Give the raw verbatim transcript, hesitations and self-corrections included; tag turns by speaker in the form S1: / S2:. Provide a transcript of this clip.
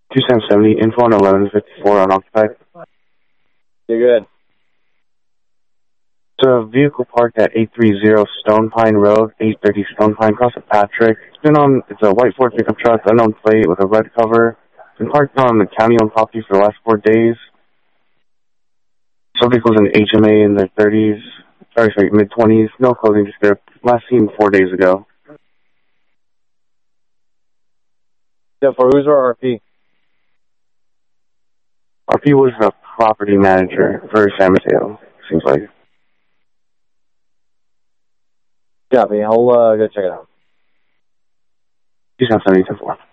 S1: two seven seventy, info on eleven fifty-four unoccupied.
S2: You're good.
S1: It's a vehicle parked at eight thirty Stone Pine Road, eight thirty Stone Pine, across at Patrick. It's been on, it's a white Ford pickup truck, unknown plate with a red cover. It's been parked on the county-owned property for the last four days. Some vehicles in H M A in their thirties, sorry, sorry, mid-twenties. No clothing, just there. Last seen four days ago.
S2: Yeah, for who's our R P?
S1: R P was the property manager for San Mateo, seems like.
S2: Copy. I'll uh, go check it out.
S1: two seven seven, eight ten four.